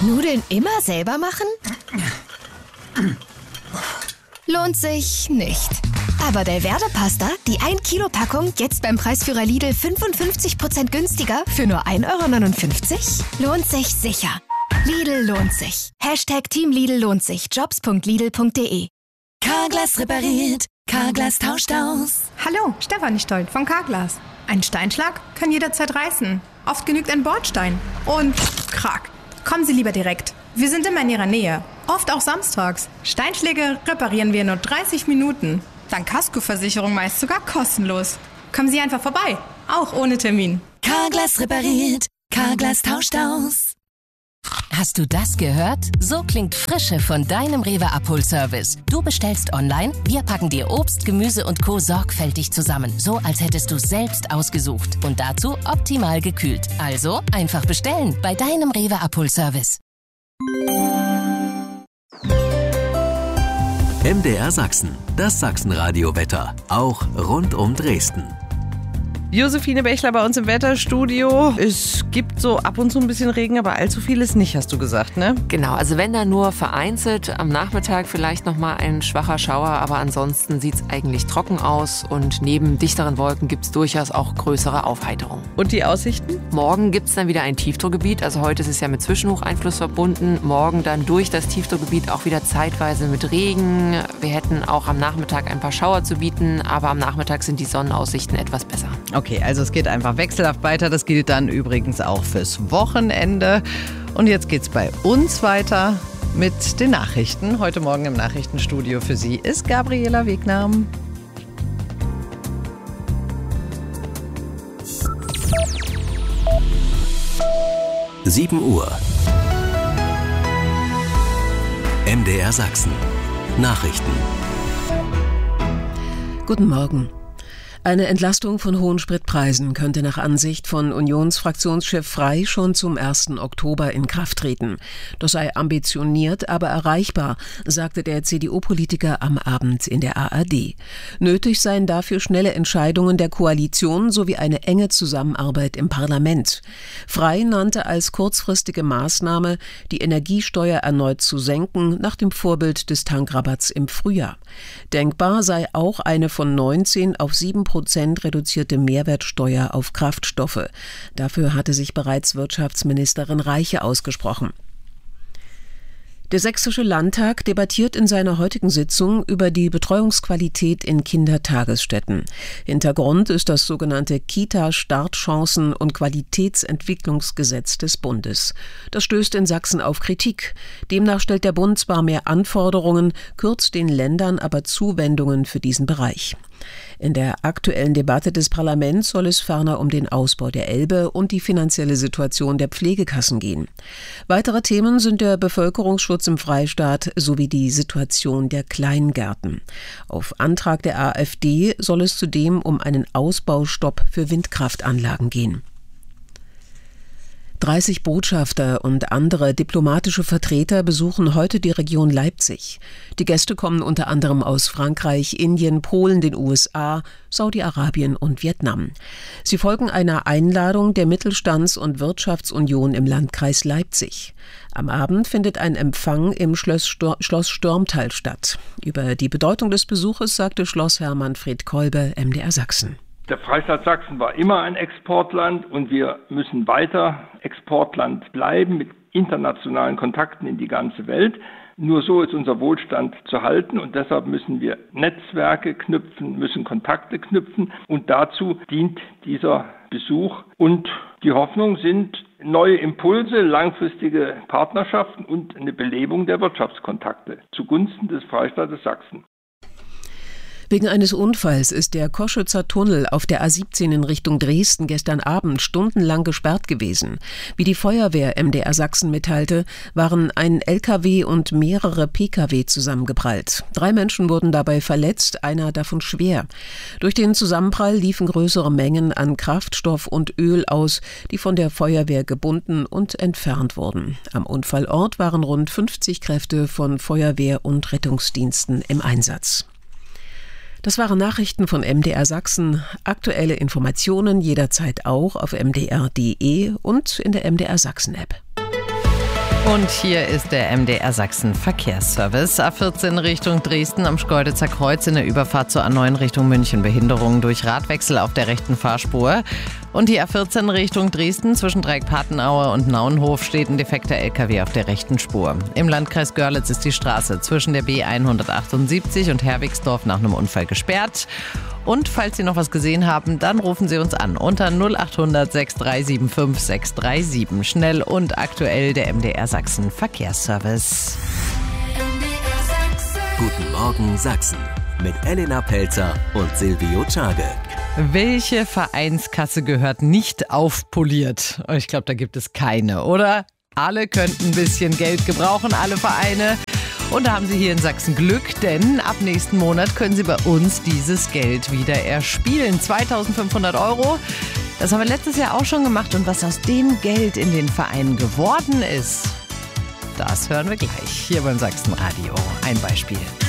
Nudeln immer selber machen? Lohnt sich nicht. Aber Delverde-Pasta, die 1 Kilo Packung, jetzt beim Preisführer Lidl 55% günstiger für nur 1,59 €? Lohnt sich sicher. Lidl lohnt sich. #Team Lidl lohnt sich. Jobs.lidl.de. Carglass repariert. Carglass tauscht aus. Hallo, Stefanie Stoll von Carglass. Ein Steinschlag kann jederzeit reißen. Oft genügt ein Bordstein. Und krack. Kommen Sie lieber direkt. Wir sind immer in Ihrer Nähe. Oft auch samstags. Steinschläge reparieren wir in nur 30 Minuten. Dank Kaskoversicherung meist sogar kostenlos. Kommen Sie einfach vorbei. Auch ohne Termin. Carglass repariert. Carglass tauscht aus. Hast du das gehört? So klingt Frische von deinem Rewe-Abholservice. Du bestellst online, wir packen dir Obst, Gemüse und Co. sorgfältig zusammen. So, als hättest du selbst ausgesucht. Und dazu optimal gekühlt. Also einfach bestellen bei deinem Rewe-Abholservice. MDR Sachsen, das Sachsenradio-Wetter. Auch rund um Dresden. Josephine Bechler bei uns im Wetterstudio. Es gibt so ab und zu ein bisschen Regen, aber allzu viel ist nicht, hast du gesagt, ne? Genau, also wenn da nur vereinzelt am Nachmittag vielleicht nochmal ein schwacher Schauer, aber ansonsten sieht es eigentlich trocken aus und neben dichteren Wolken gibt es durchaus auch größere Aufheiterungen. Und die Aussichten? Morgen gibt es dann wieder ein Tiefdruckgebiet, also heute ist es ja mit Zwischenhocheinfluss verbunden. Morgen dann durch das Tiefdruckgebiet auch wieder zeitweise mit Regen. Wir hätten auch am Nachmittag ein paar Schauer zu bieten, aber am Nachmittag sind die Sonnenaussichten etwas besser. Okay, also es geht einfach wechselhaft weiter. Das gilt dann übrigens auch fürs Wochenende. Und jetzt geht's bei uns weiter mit den Nachrichten. Heute Morgen im Nachrichtenstudio für Sie ist Gabriela Wegner. – 7 Uhr. MDR Sachsen. Nachrichten. Guten Morgen. Eine Entlastung von hohen Spritpreisen könnte nach Ansicht von Unionsfraktionschef Frey schon zum 1. Oktober in Kraft treten. Das sei ambitioniert, aber erreichbar, sagte der CDU-Politiker am Abend in der ARD. Nötig seien dafür schnelle Entscheidungen der Koalition sowie eine enge Zusammenarbeit im Parlament. Frey nannte als kurzfristige Maßnahme, die Energiesteuer erneut zu senken, nach dem Vorbild des Tankrabatts im Frühjahr. Denkbar sei auch eine von 19 auf 7% reduzierte Mehrwertsteuer auf Kraftstoffe. Dafür hatte sich bereits Wirtschaftsministerin Reiche ausgesprochen. Der Sächsische Landtag debattiert in seiner heutigen Sitzung über die Betreuungsqualität in Kindertagesstätten. Hintergrund ist das sogenannte Kita-Startchancen- und Qualitätsentwicklungsgesetz des Bundes. Das stößt in Sachsen auf Kritik. Demnach stellt der Bund zwar mehr Anforderungen, kürzt den Ländern aber Zuwendungen für diesen Bereich. In der aktuellen Debatte des Parlaments soll es ferner um den Ausbau der Elbe und die finanzielle Situation der Pflegekassen gehen. Weitere Themen sind der Bevölkerungsschutz im Freistaat sowie die Situation der Kleingärten. Auf Antrag der AfD soll es zudem um einen Ausbaustopp für Windkraftanlagen gehen. 30 Botschafter und andere diplomatische Vertreter besuchen heute die Region Leipzig. Die Gäste kommen unter anderem aus Frankreich, Indien, Polen, den USA, Saudi-Arabien und Vietnam. Sie folgen einer Einladung der Mittelstands- und Wirtschaftsunion im Landkreis Leipzig. Am Abend findet ein Empfang im Schloss Störmtal statt. Über die Bedeutung des Besuches sagte Schlossherr Manfred Kolbe, MDR Sachsen. Der Freistaat Sachsen war immer ein Exportland und wir müssen weiter Exportland bleiben mit internationalen Kontakten in die ganze Welt. Nur so ist unser Wohlstand zu halten und deshalb müssen wir Netzwerke knüpfen, müssen Kontakte knüpfen und dazu dient dieser Besuch. Und die Hoffnung sind neue Impulse, langfristige Partnerschaften und eine Belebung der Wirtschaftskontakte zugunsten des Freistaates Sachsen. Wegen eines Unfalls ist der Koschützer Tunnel auf der A17 in Richtung Dresden gestern Abend stundenlang gesperrt gewesen. Wie die Feuerwehr MDR Sachsen mitteilte, waren ein LKW und mehrere Pkw zusammengeprallt. 3 Menschen wurden dabei verletzt, einer davon schwer. Durch den Zusammenprall liefen größere Mengen an Kraftstoff und Öl aus, die von der Feuerwehr gebunden und entfernt wurden. Am Unfallort waren rund 50 Kräfte von Feuerwehr und Rettungsdiensten im Einsatz. Das waren Nachrichten von MDR Sachsen. Aktuelle Informationen jederzeit auch auf mdr.de und in der MDR Sachsen App. Und hier ist der MDR Sachsen Verkehrsservice. A14 Richtung Dresden am Schkeuditzer Kreuz in der Überfahrt zur A9 Richtung München. Behinderungen durch Radwechsel auf der rechten Fahrspur. Und die A14 Richtung Dresden zwischen Dreieck-Patenaue und Nauenhof steht ein defekter LKW auf der rechten Spur. Im Landkreis Görlitz ist die Straße zwischen der B178 und Herwigsdorf nach einem Unfall gesperrt. Und falls Sie noch was gesehen haben, dann rufen Sie uns an unter 0800 6375 637. Schnell und aktuell der MDR Sachsen Verkehrsservice. Guten Morgen Sachsen mit Elena Pelzer und Silvio Czage. Welche Vereinskasse gehört nicht aufpoliert? Ich glaube, da gibt es keine, oder? Alle könnten ein bisschen Geld gebrauchen, alle Vereine. Und da haben Sie hier in Sachsen Glück, denn ab nächsten Monat können Sie bei uns dieses Geld wieder erspielen. 2.500 €. Das haben wir letztes Jahr auch schon gemacht. Und was aus dem Geld in den Vereinen geworden ist, das hören wir gleich hier beim Sachsenradio. Ein Beispiel.